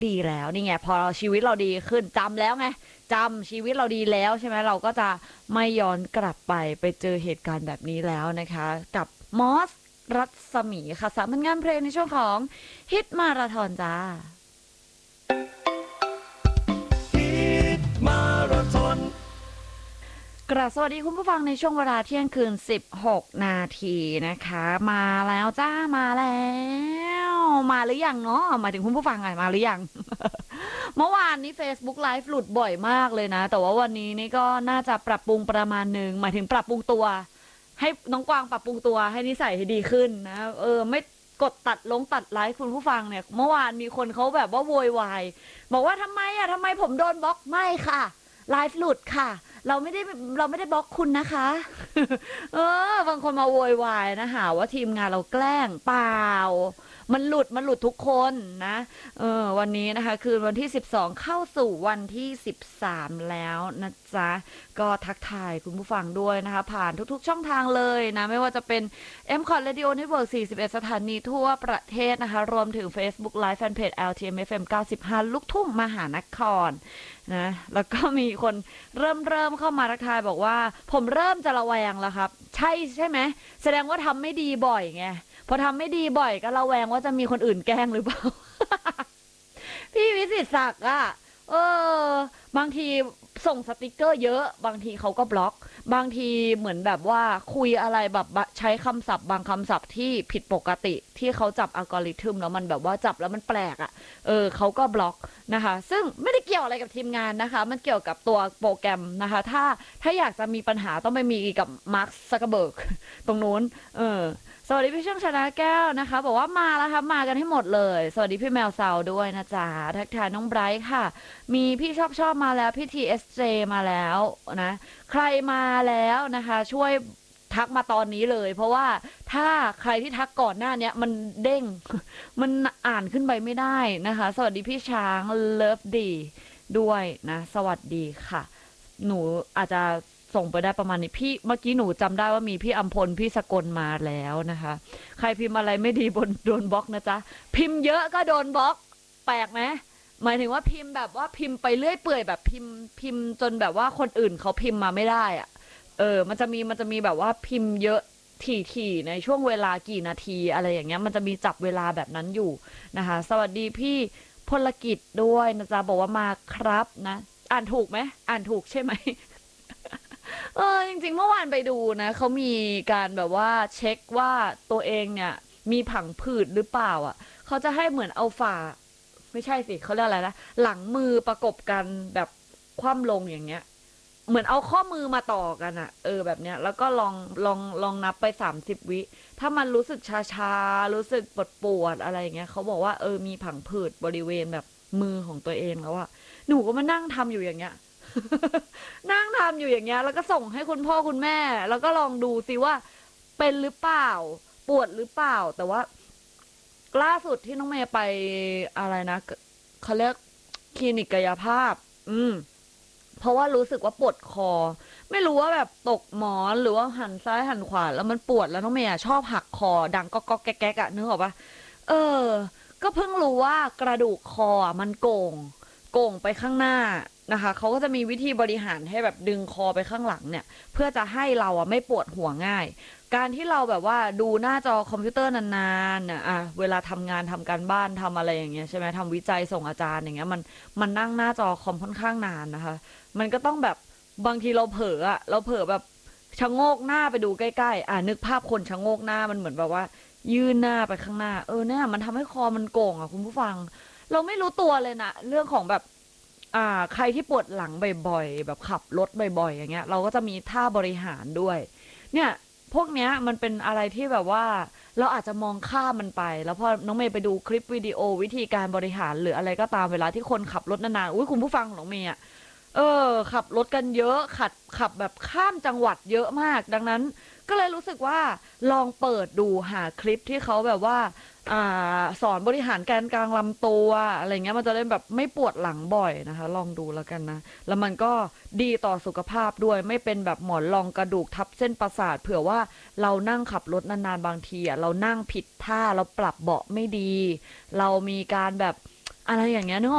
ดีแล้วนี่ไงพอชีวิตเราดีขึ้นจำแล้วไงจำชีวิตเราดีแล้วใช่ไหมเราก็จะไม่ย้อนกลับไปเจอเหตุการณ์แบบนี้แล้วนะคะกับมอสรัศมีค่ะสามผลงานเพลงในช่วงของฮิตมาราธอนจ้ามาราธอนกราบสวัสดีคุณผู้ฟังในช่วงเวลาเที่ยงคืน16นาทีนะคะมาแล้วจ้ามาแล้วมาหรือยังเนาะหมายถึงคุณผู้ฟังไงมาหรือยัง เมื่อวานนี้ Facebook Live หลุดบ่อยมากเลยนะแต่ว่าวันนี้นี่ก็น่าจะปรับปรุงประมาณหนึ่งหมายถึงปรับปรุงตัวให้น้องกวางปรับปรุงตัวให้นิสัยให้ดีขึ้นนะไม่กดตัดไลฟ์คุณผู้ฟังเนี่ยเมื่อวานมีคนเขาแบบว่าโวยวายบอกว่าทำไมผมโดนบล็อกไม่ค่ะไลฟ์หลุดค่ะ เราไม่ได้บล็อกคุณนะคะ บางคนมาโวยวายนะหาว่าทีมงานเราแกล้งเปล่ามันหลุดทุกคนนะวันนี้นะคะคือวันที่12เข้าสู่วันที่13แล้วนะจ๊ะก็ทักทายคุณผู้ฟังด้วยนะคะผ่านทุกๆช่องทางเลยนะไม่ว่าจะเป็น MCOT Radio Network 41 สถานีทั่วประเทศนะคะรวมถึง Facebook Live Fanpage LTMFM 95 ลูกทุ่งมหานครนะแล้วก็มีคนเริ่มเข้ามาทักทายบอกว่าผมเริ่มจะระแวงแล้วครับใช่ไหมแสดงว่าทำไม่ดีบ่อยไงพอทำไม่ดีบ่อยก็ระแวงว่าจะมีคนอื่นแกล้งหรือเปล่า พี่วิสิตศักดิ์อ่ะเออบางทีส่งสติกเกอร์เยอะบางทีเขาก็บล็อกบางทีเหมือนแบบว่าคุยอะไรแบบใช้คำศัพท์บางคำศัพท์ที่ผิดปกติที่เขาจับอัลกอริทึมแล้วมันแบบว่าจับแล้วมันแปลกอ่ะเขาก็บล็อกนะคะซึ่งไม่ได้เกี่ยวอะไรกับทีมงานนะคะมันเกี่ยวกับตัวโปรแกรมนะคะถ้าอยากจะมีปัญหาต้องไปมีกับมาร์คซักเคอร์เบิร์กตรงนู้นสวัสดีพี่ช่างชนะแก้วนะคะบอกว่ามาแล้วครับมากันให้หมดเลยสวัสดีพี่แมวซาวด้วยนะจ๊ะทักทายน้องไบรท์ค่ะมีพี่ชอบมาแล้วพี่ TSJ มาแล้วนะใครมาแล้วนะคะช่วยทักมาตอนนี้เลยเพราะว่าถ้าใครที่ทักก่อนหน้านี้มันเด้งมันอ่านขึ้นไปไม่ได้นะคะสวัสดีพี่ช้างเลิฟดีด้วยนะสวัสดีค่ะหนูอาจจะส่งไปได้ประมาณนี้พี่เมื่อกี้หนูจำได้ว่ามีพี่อัมพลพี่สกลมาแล้วนะคะใครพิมพ์อะไรไม่ดีโดนบล็อกนะจ๊ะพิมพ์เยอะก็โดนบล็อกแปลกไหมหมายถึงว่าพิมพ์แบบว่าพิมพ์ไปเรื่อยเปื่อยแบบพิมพ์จนแบบว่าคนอื่นเขาพิมพ์มาไม่ได้อะมันจะมีแบบว่าพิมพ์เยอะถี่ในช่วงเวลากี่นาทีอะไรอย่างเงี้ยมันจะมีจับเวลาแบบนั้นอยู่นะคะสวัสดีพี่พลกิจด้วยนะจ๊ะบอกว่ามาครับนะอ่านถูกไหมอ่านถูกใช่ไหม จริงๆเมื่อวานไปดูนะเขามีการแบบว่าเช็คว่าตัวเองเนี่ยมีผังผืดหรือเปล่าอ่ะเขาจะให้เหมือนเอาฝ่าไม่ใช่สิเขาเรียกอะไรนะหลังมือประกบกันแบบคว่ำลงอย่างเงี้ยเหมือนเอาข้อมือมาต่อกันอ่ะแบบเนี้ยแล้วก็ลองนับไป30 วิถ้ามันรู้สึกชารู้สึกปวดอะไรอย่างเงี้ยเขาบอกว่ามีผังผืดบริเวณแบบมือของตัวเองแล้วอ่ะหนูก็มานั่งทำอยู่อย่างเงี้ย นั่งทำอยู่อย่างเงี้ยแล้วก็ส่งให้คุณพ่อคุณแม่แล้วก็ลองดูซิว่าเป็นหรือเปล่าปวดหรือเปล่าแต่ว่าล่าสุดที่น้องเมย์ไปอะไรนะเขาเรียกคลินิกกายภาพเพราะว่ารู้สึกว่าปวดคอไม่รู้ว่าแบบตกหมอนหรือว่าหันซ้ายหันขวาแล้วมันปวดแล้วน้องเมย์ชอบหักคอดังก็แก๊กอะนึกออกปะเออก็เพิ่งรู้ว่ากระดูกคอมันโก่งไปข้างหน้านะคะเขาก็จะมีวิธีบริหารให้แบบดึงคอไปข้างหลังเนี่ยเพื่อจะให้เราไม่ปวดหัวง่ายการที่เราแบบว่าดูหน้าจอคอมพิวเตอร์นานๆน่ะเวลาทำงานทำการบ้านทำอะไรอย่างเงี้ยใช่ไหมทำวิจัยส่งอาจารย์อย่างเงี้ยมันนั่งหน้าจอคอมค่อนข้างนานนะคะมันก็ต้องแบบบางทีเราเผลอแบบชะโงกหน้าไปดูใกล้ๆนึกภาพคนชะโงกหน้ามันเหมือนแบบว่ายื่นหน้าไปข้างหน้าเนี่ยมันทำให้คอมันโก่งคุณผู้ฟังเราไม่รู้ตัวเลยนะเรื่องของแบบใครที่ปวดหลังบ่อยๆแบบขับรถบ่อยๆอย่างเงี้ยเราก็จะมีท่าบริหารด้วยเนี่ยพวกเนี้ยมันเป็นอะไรที่แบบว่าเราอาจจะมองข้ามมันไปแล้วพอน้องเมย์ไปดูคลิปวิดีโอวิธีการบริหารหรืออะไรก็ตามเวลาที่คนขับรถนานๆอุ้ยคุณผู้ฟังของน้องเมย์ขับรถกันเยอะขับแบบข้ามจังหวัดเยอะมากดังนั้นก็เลยรู้สึกว่าลองเปิดดูหาคลิปที่เขาแบบว่าสอนบริหารแกนกลางลำตัวอะไรเงี้ยมันจะได้แบบไม่ปวดหลังบ่อยนะคะลองดูแล้วกันนะแล้วมันก็ดีต่อสุขภาพด้วยไม่เป็นแบบหมอนรองกระดูกทับเส้นประสาทเผื่อว่าเรานั่งขับรถนานๆบางทีเรานั่งผิดท่าเราปรับเบาะไม่ดีเรามีการแบบอะไรอย่างเงี้ยนึกออก